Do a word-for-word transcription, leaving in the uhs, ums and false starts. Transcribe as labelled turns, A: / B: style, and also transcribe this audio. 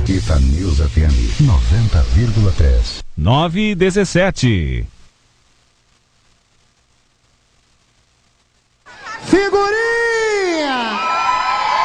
A: Itanews F M noventa vírgula três.
B: nove e dezessete.
C: Segura!